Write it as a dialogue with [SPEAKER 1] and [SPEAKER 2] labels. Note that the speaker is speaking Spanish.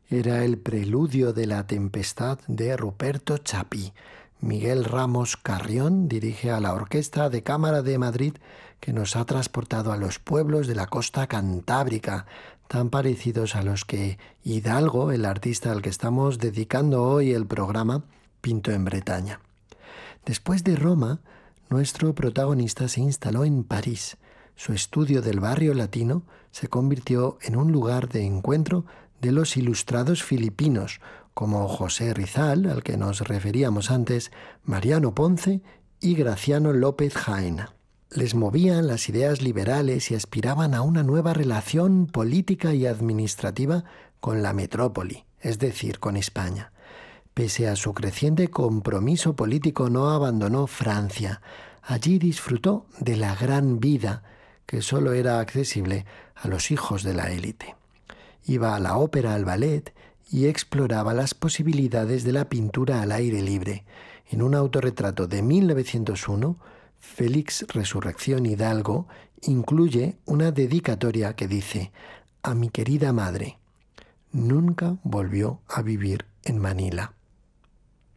[SPEAKER 1] Era el preludio de La Tempestad de Ruperto Chapí. Miguel Ramos Carrión dirige a la Orquesta de Cámara de Madrid, que nos ha transportado a los pueblos de la costa cantábrica, tan parecidos a los que Hidalgo, el artista al que estamos dedicando hoy el programa, pintó en Bretaña. Después de Roma, nuestro protagonista se instaló en París. Su estudio del barrio latino se convirtió en un lugar de encuentro de los ilustrados filipinos, como José Rizal, al que nos referíamos antes, Mariano Ponce y Graciano López Jaena. Les movían las ideas liberales y aspiraban a una nueva relación política y administrativa con la metrópoli, es decir, con España. Pese a su creciente compromiso político, no abandonó Francia. Allí disfrutó de la gran vida, que solo era accesible a los hijos de la élite. Iba a la ópera, al ballet, y exploraba las posibilidades de la pintura al aire libre. En un autorretrato de 1901, Félix Resurrección Hidalgo incluye una dedicatoria que dice: «A mi querida madre». Nunca volvió a vivir en Manila.